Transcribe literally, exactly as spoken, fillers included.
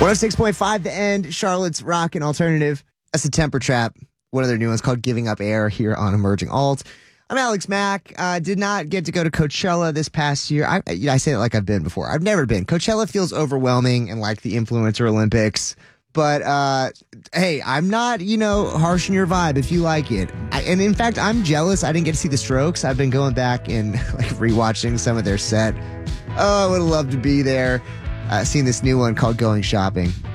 one oh six point five The End, Charlotte's Rock and Alternative. That's the Temper Trap. One of their new ones called Giving Up Air here on Emerging Alt. I'm Alex Mack. Uh, did not get to go to Coachella this past year. I, you know, I say it like I've been before. I've never been. Coachella feels overwhelming and like the Influencer Olympics. But, uh, hey, I'm not, you know, harsh on your vibe if you like it. I, and in fact, I'm jealous I didn't get to see the Strokes. I've been going back and like rewatching some of their set. Oh, I would have loved to be there. Uh, seeing this new one called Going Shopping.